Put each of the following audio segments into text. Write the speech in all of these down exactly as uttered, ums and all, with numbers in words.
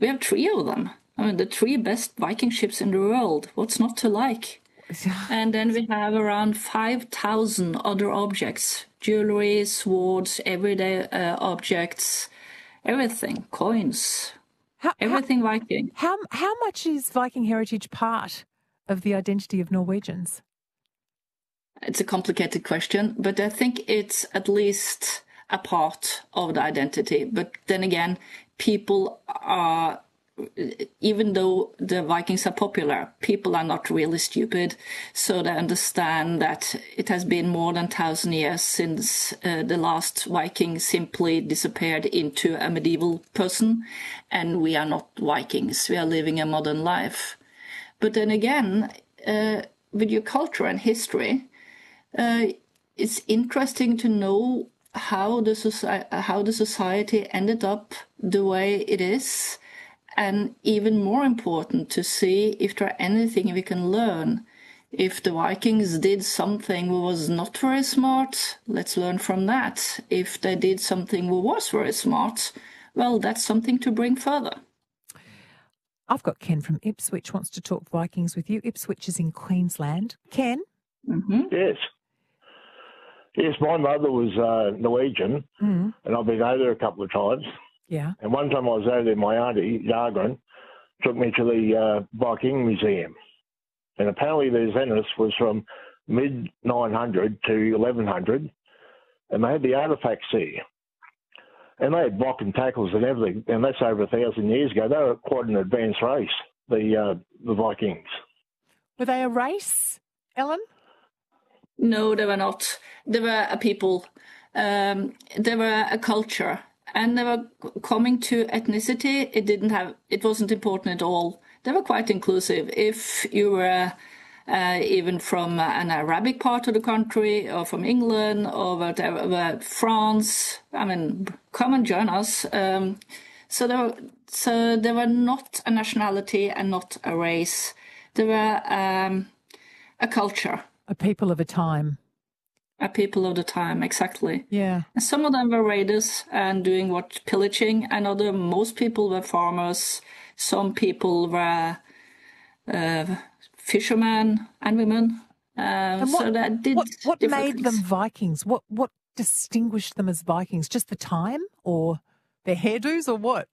we have three of them. I mean, the three best Viking ships in the world. What's not to like? And then we have around five thousand other objects, jewelry, swords, everyday uh, objects, everything, coins, how, everything how, Viking. How, how much is Viking heritage part of the identity of Norwegians? It's a complicated question, but I think it's at least a part of the identity. But then again, people are... even though the Vikings are popular, people are not really stupid, so they understand that it has been more than a thousand years since uh, the last Viking simply disappeared into a medieval person, and we are not Vikings. We are living a modern life. But then again, uh, with your culture and history, uh, it's interesting to know how the, soci- how the society ended up the way it is. And even more important, to see if there are anything we can learn. If the Vikings did something who was not very smart, let's learn from that. If they did something who was very smart, well, that's something to bring further. I've got Ken from Ipswich wants to talk Vikings with you. Ipswich is in Queensland. Ken? Mm-hmm. Yes. Yes, my mother was uh, Norwegian, mm-hmm. and I've been over there a couple of times. Yeah. And one time I was over there, my auntie, Jargren, took me to the uh, Viking Museum. And apparently the Venice was from mid nine hundred to eleven hundred, and they had the artefacts there. And they had block and tackles and everything, and that's over a thousand years ago. They were quite an advanced race, the uh, the Vikings. Were they a race, Ellen? No, they were not. They were a people. Um, they were a culture. And they were coming to ethnicity. It didn't have. It wasn't important at all. They were quite inclusive. If you were uh, even from an Arabic part of the country, or from England, or whatever, France, I mean, come and join us. Um, so they were. So they were not a nationality and not a race. They were um, a culture. A people of a time. A people of the time, exactly. Yeah. And some of them were raiders and doing what pillaging, and other most people were farmers. Some people were uh, fishermen and women. Uh, and what, so that did what, what made things. them Vikings? What what distinguished them as Vikings? Just the time, or their hairdos, or what?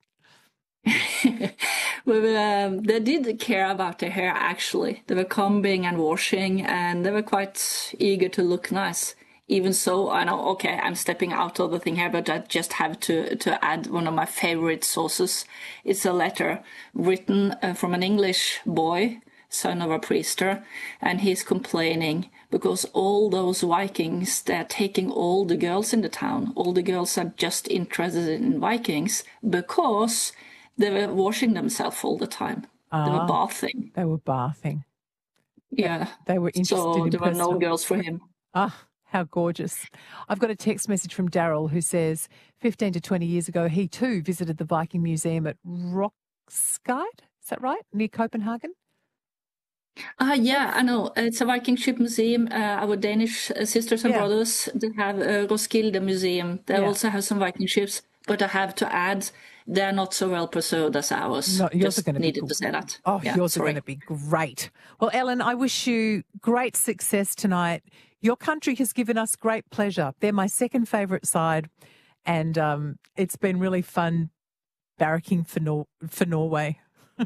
well, um, they did care about their hair, actually. They were combing and washing, and they were quite eager to look nice. Even so, I know, okay, I'm stepping out of the thing here, but I just have to, to add one of my favorite sources. It's a letter written uh, from an English boy, son of a priester, and he's complaining because all those Vikings, they're taking all the girls in the town. All the girls are just interested in Vikings because they were washing themselves all the time. Ah, they were bathing. They were bathing. Yeah. They were interested so in there personal... were no girls for him. Ah, how gorgeous. I've got a text message from Daryl who says fifteen to twenty years ago, he too visited the Viking Museum at Roskilde. Is that right? Near Copenhagen? Ah, uh, yeah, I know. It's a Viking ship museum. Uh, our Danish uh, sisters and yeah. brothers, they have a Roskilde Museum. They yeah. also have some Viking ships, but I have to add, they're not so well preserved as ours. No, yours Just are going to needed be to say that. Oh, yeah, yours sorry. are going to be great. Well, Ellen, I wish you great success tonight. Your country has given us great pleasure. They're my second favourite side, and um, it's been really fun barracking for Nor- for Norway.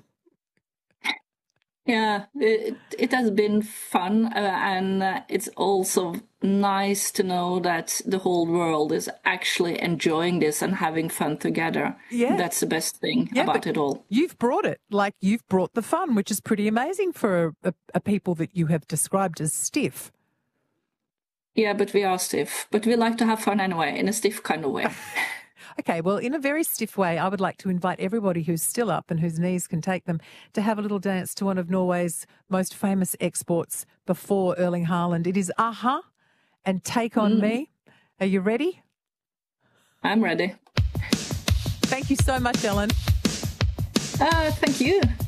Yeah, it, it has been fun, uh, and uh, it's also nice to know that the whole world is actually enjoying this and having fun together. Yeah. That's the best thing yeah, about it all. You've brought it, like you've brought the fun, which is pretty amazing for a, a people that you have described as stiff. Yeah, but we are stiff. But we like to have fun anyway, in a stiff kind of way. Okay, well, in a very stiff way, I would like to invite everybody who's still up and whose knees can take them to have a little dance to one of Norway's most famous exports before Erling Haaland. It is a-ha and Take On mm. Me. Are you ready? I'm ready. Thank you so much, Ellen. Uh, thank you.